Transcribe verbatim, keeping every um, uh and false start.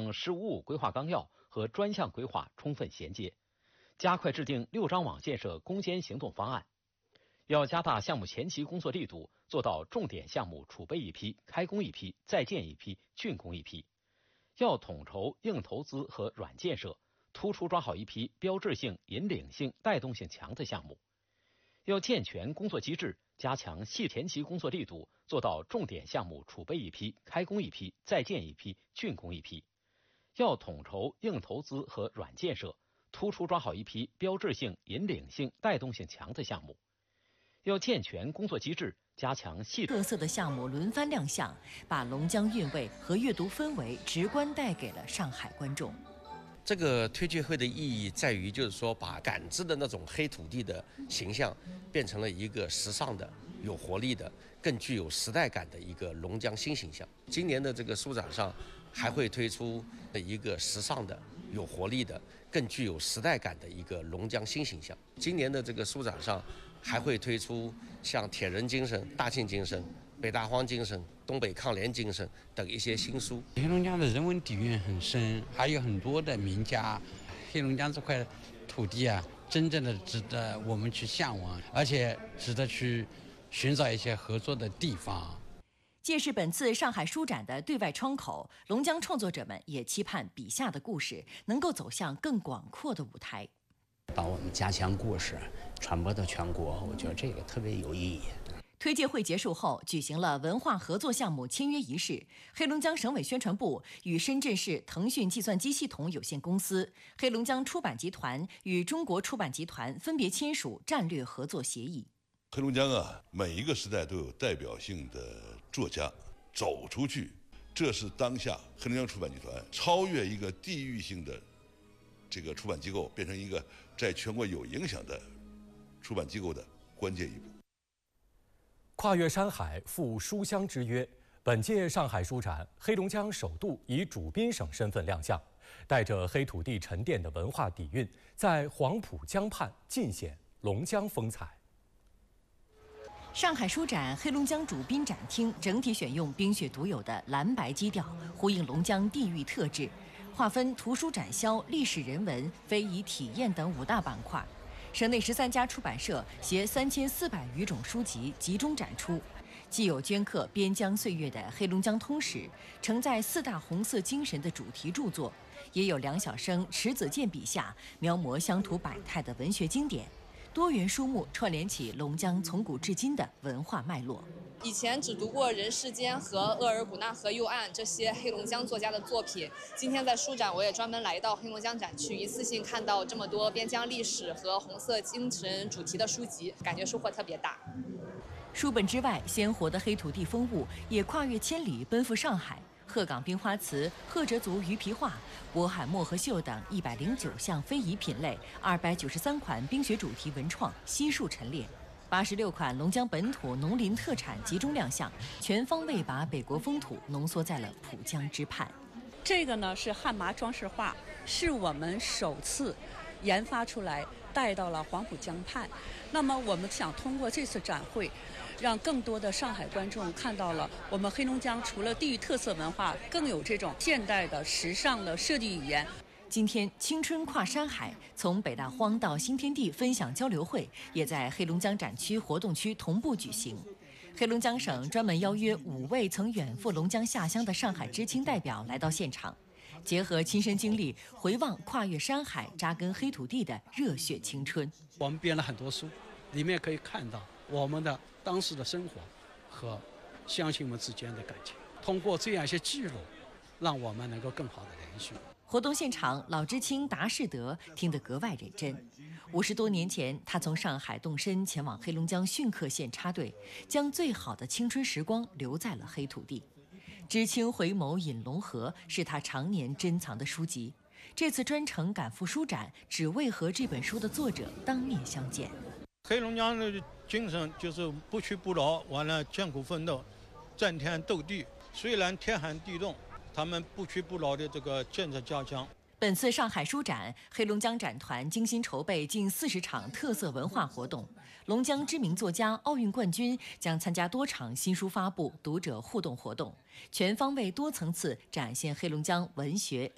“十五五”规划纲要和专项规划充分衔接，加快制定六张网建设攻坚行动方案。要加大项目前期工作力度，做到重点项目储备一批、开工一批、在建一批、竣工一批。要统筹硬投资和软建设，突出抓好一批标志性、引领性、带动性强的项目。要健全工作机制，加强细田期工作力度，做到重点项目储备一批、开工一批、在建一批、竣工一批。要统筹硬投资和软建设，突出抓好一批标志性、引领性、带动性强的项目。要健全工作机制，加强细特色的项目轮番亮相，把龙江韵味和阅读氛围直观带给了上海观众。 这个推介会的意义在于，就是说把赶制的那种黑土地的形象，变成了一个时尚的、有活力的、更具有时代感的一个龙江新形象。今年的这个书展上，还会推出一个时尚的、有活力的、更具有时代感的一个龙江新形象。今年的这个书展上，还会推出像铁人精神、大庆精神、北大荒精神、东北抗联精神等一些新书。 黑龙江的人文底蕴很深，还有很多的名家。黑龙江这块土地啊，真正的值得我们去向往，而且值得去寻找一些合作的地方。 借是本次上海书展的对外窗口，龙江创作者们也期盼笔下的故事能够走向更广阔的舞台。 把我们家乡故事传播到全国，我觉得这个特别有意义。 推介会结束后，举行了文化合作项目签约仪式。黑龙江省委宣传部与深圳市腾讯计算机系统有限公司、黑龙江出版集团与中国出版集团分别签署战略合作协议。 黑龙江啊，每一个时代都有代表性的作家走出去，这是当下黑龙江出版集团超越一个地域性的这个出版机构，变成一个在全国有影响的出版机构的关键一步。 跨越山海赴书香之约，本届上海书展，黑龙江首度以主宾省身份亮相，带着黑土地沉淀的文化底蕴，在黄浦江畔尽显龙江风采。 上海书展黑龙江主宾展厅整体选用冰雪独有的蓝白基调，呼应龙江地域特质，划分图书展销、历史人文、非遗体验等五大板块。省内十三家出版社携三千四百余种书籍集中展出，既有镌刻边疆岁月的《黑龙江通史》，承载四大红色精神的主题著作，也有梁晓声、迟子建笔下描摹乡土百态的文学经典。多元书目串联起龙江从古至今的文化脉络。 以前只读过《人世间》和《鄂尔古纳河右岸》这些黑龙江作家的作品，今天在书展我也专门来到黑龙江展区，一次性看到这么多边疆历史和红色精神主题的书籍，感觉收获特别大。 书本之外，鲜活的黑土地风物也跨越千里奔赴上海。鹤岗冰花瓷、赫哲族鱼皮画、渤海墨河绣等一百零九项非遗品类，二百九十三款冰雪主题文创悉数陈列，八十六款龙江本土农林特产集中亮相，全方位把北国风土浓缩在了浦江之畔。 这个呢是汉麻装饰画，是我们首次研发出来带到了黄浦江畔。那么我们想通过这次展会，让更多的上海观众看到了我们黑龙江除了地域特色文化，更有这种现代的时尚的设计语言。 今天青春跨山海，从北大荒到新天地分享交流会也在黑龙江展区活动区同步举行。黑龙江省专门邀约五位曾远赴龙江下乡的上海知青代表来到现场，结合亲身经历，回望跨越山海、扎根黑土地的热血青春。 我们编了很多书，里面可以看到我们的当时的生活和乡亲们之间的感情，通过这样一些记录，让我们能够更好的延续。 活动现场，老知青达士德听得格外认真。五十多年前，他从上海动身前往黑龙江浚克县插队，将最好的青春时光留在了黑土地。知青回眸饮龙河是他常年珍藏的书籍，这次专程赶赴书展，只为和这本书的作者当面相见。 黑龙江的精神就是不屈不挠，完了艰苦奋斗，战天斗地，虽然天寒地冻，他们不屈不挠的这个建设家乡。 本次上海书展，黑龙江展团精心筹备近四十场特色文化活动，龙江知名作家、奥运冠军将参加多场新书发布、读者互动活动，全方位多层次展现黑龙江文学。